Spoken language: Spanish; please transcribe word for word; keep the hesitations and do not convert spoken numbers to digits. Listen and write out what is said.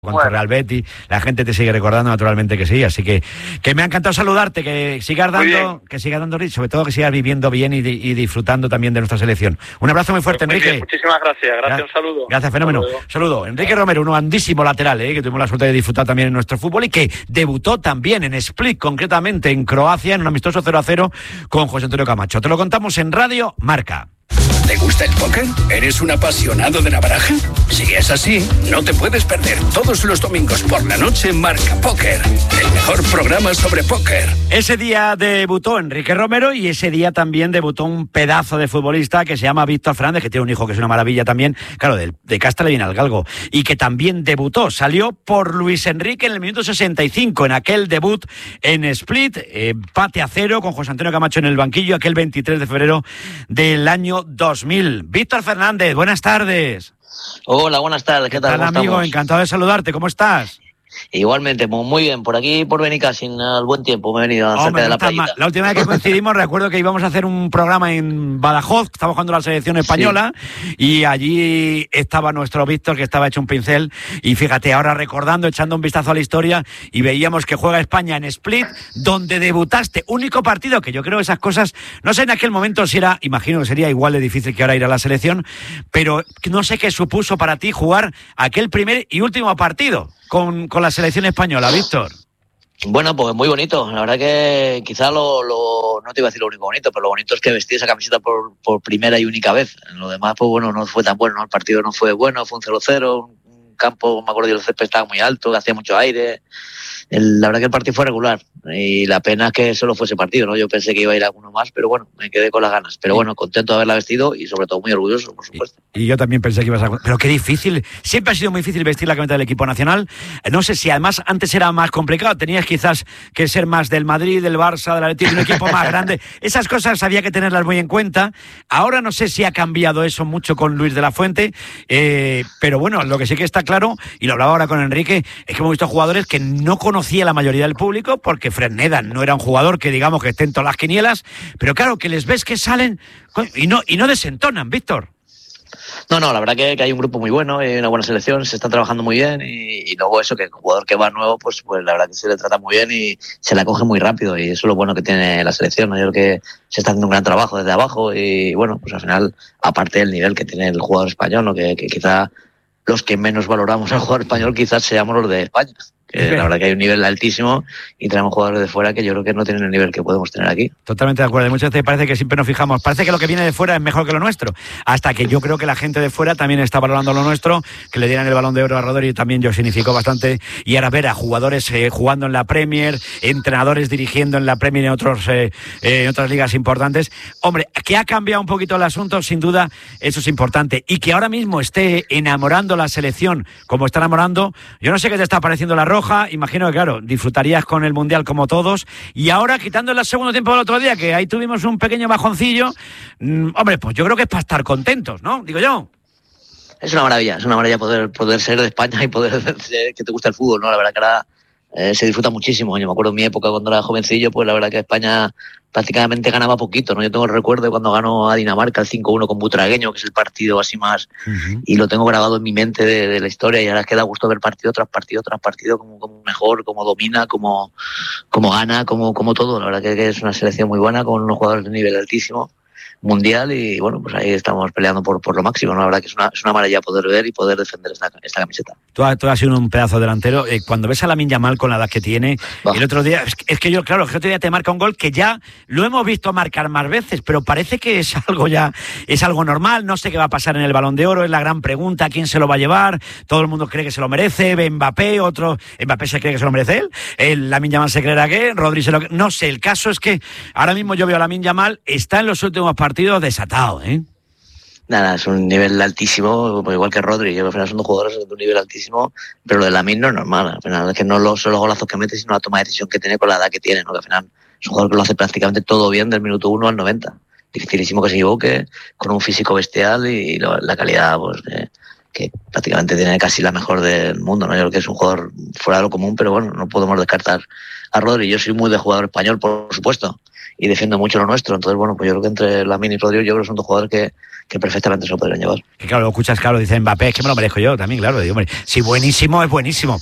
Con bueno. Real Betis, la gente te sigue recordando, naturalmente que sí, así que que me ha encantado saludarte, que sigas dando, que sigas dando ritmo, sobre todo que sigas viviendo bien y, y disfrutando también de nuestra selección. Un abrazo muy fuerte, muy Enrique. Bien, muchísimas gracias, gracias, un saludo. Gracias, fenómeno. Saludo. saludo. Enrique Romero, un grandísimo lateral, ¿eh? que tuvimos la suerte de disfrutar también en nuestro fútbol y que debutó también en Split, concretamente en Croacia, en un amistoso cero a cero con José Antonio Camacho. Te lo contamos en Radio Marca. ¿Te gusta el póker? ¿Eres un apasionado de la baraja? Si es así, no te puedes perder todos los domingos por la noche Marca Póker, el mejor programa sobre póker. Ese día debutó Enrique Romero y ese día también debutó un pedazo de futbolista que se llama Víctor Fernández, que tiene un hijo que es una maravilla también, claro, de, de Casta le viene al galgo, y que también debutó, salió por Luis Enrique en el minuto sesenta y cinco, en aquel debut en Split, empate a cero con José Antonio Camacho en el banquillo, aquel veintitrés de febrero del año dos mil. Víctor Fernández, buenas tardes. Hola, buenas tardes, ¿qué tal? ¿Qué tal, amigo? Estamos? Encantado de saludarte, ¿cómo estás? Igualmente, muy bien, por aquí, por Benicassim, al buen tiempo, me he venido Hombre, cerca de no la playa. La última vez que coincidimos, recuerdo que íbamos a hacer un programa en Badajoz, que estaba jugando la selección española, sí. Y allí estaba nuestro Víctor, que estaba hecho un pincel, y fíjate, ahora recordando, echando un vistazo a la historia, y veíamos que juega España en Split, donde debutaste, único partido, que yo creo esas cosas, no sé en aquel momento si era, imagino que sería igual de difícil que ahora ir a la selección, pero no sé qué supuso para ti jugar aquel primer y último partido con, con la selección española, Víctor. Bueno, pues muy bonito. La verdad que quizá lo, lo, no te iba a decir lo único bonito, pero lo bonito es que vestí esa camiseta por, por primera y única vez. En lo demás, pues bueno, no fue tan bueno, ¿no? El partido no fue bueno, fue un cero cero, un campo, me acuerdo que el césped estaba muy alto, que hacía mucho aire. El, la verdad que el partido fue regular y la pena es que solo fuese partido, ¿no? Yo pensé que iba a ir alguno más, pero bueno, me quedé con las ganas. Pero bueno, contento de haberla vestido y sobre todo muy orgulloso, por supuesto. Y, y yo también pensé que ibas a... Pero qué difícil, siempre ha sido muy difícil vestir la camiseta del equipo nacional. No sé si además antes era más complicado, tenías quizás que ser más del Madrid, del Barça, del Atleti, de un equipo más grande. Esas cosas había que tenerlas muy en cuenta. Ahora no sé si ha cambiado eso mucho con Luis de la Fuente, eh, pero bueno, lo que sí que está claro, y lo hablaba ahora con Enrique, es que hemos visto jugadores que no conocía la mayoría del público, porque Fresneda no era un jugador que digamos que esté en todas las quinielas, pero claro, que les ves que salen y no, y no desentonan, Víctor. No, no, la verdad que, que hay un grupo muy bueno, hay una buena selección, se está trabajando muy bien y, y luego eso, que el jugador que va nuevo, pues, pues la verdad que se le trata muy bien y se la coge muy rápido y eso es lo bueno que tiene la selección, ¿no? Yo creo que se está haciendo un gran trabajo desde abajo y bueno, pues al final, aparte del nivel que tiene el jugador español, ¿no? que, que quizá los que menos valoramos al jugador español quizás seamos los de España. Que la verdad que hay un nivel altísimo y tenemos jugadores de fuera que yo creo que no tienen el nivel que podemos tener aquí. Totalmente de acuerdo. Muchas veces parece que siempre nos fijamos, parece que lo que viene de fuera es mejor que lo nuestro, hasta que yo creo que la gente de fuera también está valorando lo nuestro, que le dieran el Balón de Oro a Rodri también yo significó bastante, y ahora ver a jugadores eh, jugando en la Premier, entrenadores dirigiendo en la Premier y en, otros, eh, eh, en otras ligas importantes. Hombre, que ha cambiado un poquito el asunto, sin duda, eso es importante, y que ahora mismo esté enamorando la selección como está enamorando, yo no sé qué te está pareciendo la Roja. Imagino que, claro, disfrutarías con el Mundial como todos. Y ahora, quitando el segundo tiempo del otro día, que ahí tuvimos un pequeño bajoncillo, mmm, hombre, pues yo creo que es para estar contentos, ¿no? Digo yo. Es una maravilla, es una maravilla poder, poder ser de España y poder ser que te gusta el fútbol, ¿no? La verdad que ahora eh, se disfruta muchísimo. Yo me acuerdo en mi época cuando era jovencillo, pues la verdad que España prácticamente ganaba poquito, ¿no? Yo tengo el recuerdo de cuando ganó a Dinamarca el cinco uno con Butragueño, que es el partido así más, uh-huh. Y lo tengo grabado en mi mente de, de la historia y ahora es que da gusto ver partido tras partido tras partido como, como mejor, como domina, como, como gana, como, como todo. La verdad que, que es una selección muy buena con unos jugadores de nivel altísimo mundial y bueno, pues ahí estamos peleando por, por lo máximo, ¿no? La verdad que es una, es una maravilla poder ver y poder defender esta, esta camiseta. Tú, tú has sido un pedazo delantero, eh, cuando ves a Lamine Yamal con la edad que tiene, bah. el otro día, es, es que yo, claro, el otro día te marca un gol que ya lo hemos visto marcar más veces, pero parece que es algo ya, es algo normal, no sé qué va a pasar en el Balón de Oro, es la gran pregunta, ¿quién se lo va a llevar? Todo el mundo cree que se lo merece, Mbappé, otro, Mbappé se cree que se lo merece él, el Lamine Yamal se creerá que, Rodri se lo no sé, el caso es que ahora mismo yo veo a Lamine Yamal, está en los últimos partidos desatado, ¿eh? Nada, es un nivel altísimo, igual que Rodri. Yo al final son dos jugadores de un nivel altísimo, pero lo de Lamine no es normal. Al final es que no los, son los golazos que mete, sino la toma de decisión que tiene con la edad que tiene, ¿no? Que al final es un jugador que lo hace prácticamente todo bien del minuto uno al noventa. Dificilísimo que se equivoque, con un físico bestial y lo, la calidad, pues, de, que prácticamente tiene casi la mejor del mundo, ¿no? Yo creo que es un jugador fuera de lo común, pero bueno, no podemos descartar a Rodri. Yo soy muy de jugador español, por supuesto, y defiendo mucho lo nuestro. Entonces, bueno, pues yo creo que entre Lamine y Rodri, yo creo que son dos jugadores que, que perfectamente se lo podrían llevar. Que claro, lo escuchas, claro, dice Mbappé, es que me lo merezco yo también, claro. Digo, hombre, si buenísimo, es buenísimo.